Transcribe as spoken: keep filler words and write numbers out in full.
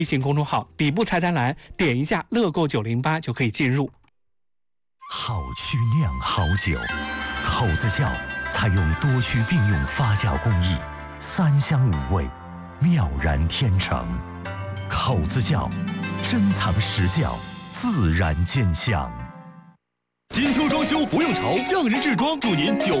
微信公众号底部菜单栏点一下乐购九零八就可以进入。 好曲酿好酒，口子窖采用多区并用发酵工艺，三香五味，妙然天成。口子窖，珍藏实窖，自然见香。 金秋装修不用愁，匠人制装祝您九